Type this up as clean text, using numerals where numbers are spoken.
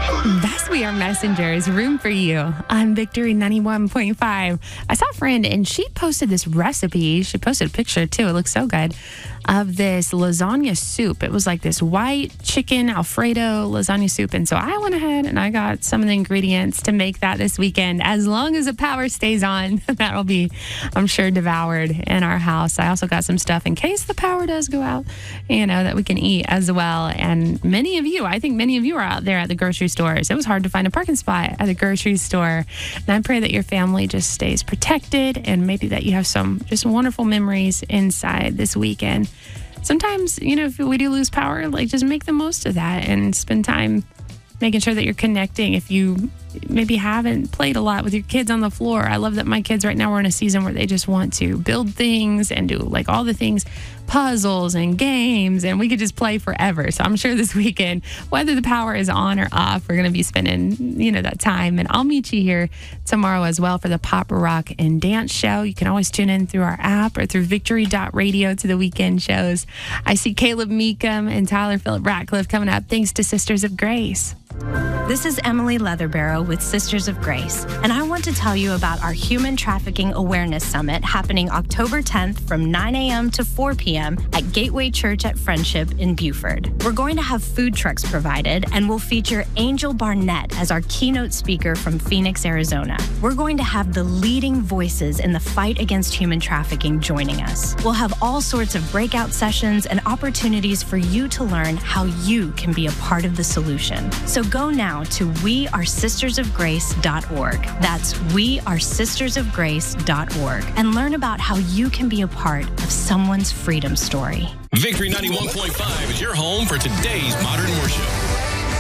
That's We Are Messengers, Room for You on Victory 91.5. I saw a friend and she posted this recipe. She posted a picture too. It looks so good. Of this lasagna soup. It was like this white chicken Alfredo lasagna soup. And so I went ahead and I got some of the ingredients to make that this weekend. As long as the power stays on, that'll be, I'm sure, devoured in our house. I also got some stuff in case the power does go out, that we can eat as well. And I think many of you are out there at the grocery stores. It was hard to find a parking spot at the grocery store. And I pray that your family just stays protected and maybe that you have some just wonderful memories inside this weekend. Sometimes, if we do lose power, just make the most of that and spend time making sure that you're connecting. If you maybe haven't played a lot with your kids on the floor, I love that my kids right now are in a season where they just want to build things and do all the things, puzzles and games, and we could just play forever. So I'm sure this weekend, whether the power is on or off, we're going to be spending, that time. And I'll meet you here tomorrow as well for the Pop, Rock, and Dance Show. You can always tune in through our app or through victory.radio to the weekend shows. I see Caleb Meekum and Tyler Phillip Ratcliffe coming up thanks to Sisters of Grace. This is Emily Leatherbarrow with Sisters of Grace, and I want to tell you about our Human Trafficking Awareness Summit happening October 10th from 9 a.m. to 4 p.m. at Gateway Church at Friendship in Buford. We're going to have food trucks provided, and we'll feature Angel Barnett as our keynote speaker from Phoenix, Arizona. We're going to have the leading voices in the fight against human trafficking joining us. We'll have all sorts of breakout sessions and opportunities for you to learn how you can be a part of the solution. So go now to wearesistersofgrace.org. That's wearesistersofgrace.org and learn about how you can be a part of someone's freedom story. Victory 91.5 is your home for today's modern worship.